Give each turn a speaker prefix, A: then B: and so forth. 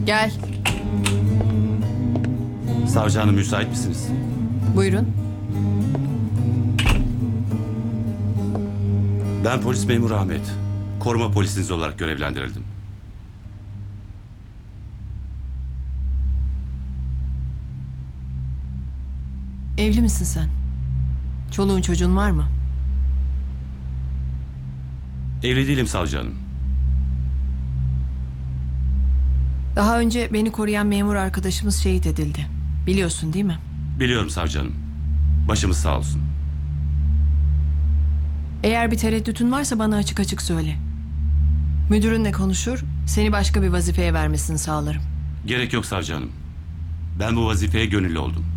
A: Gel.
B: Savcı hanım, müsait misiniz?
A: Buyurun.
B: Ben polis memuru Ahmet. Koruma polisiniz olarak görevlendirildim.
A: Evli misin sen? Çoluğun çocuğun var mı?
B: Evli değilim savcı hanım.
A: Daha önce beni koruyan memur arkadaşımız şehit edildi. Biliyorsun değil mi?
B: Biliyorum savcı hanım. Başımız sağ olsun.
A: Eğer bir tereddütün varsa bana açık açık söyle. Müdürünle konuşur, seni başka bir vazifeye vermesini sağlarım.
B: Gerek yok savcı hanım. Ben bu vazifeye gönüllü oldum.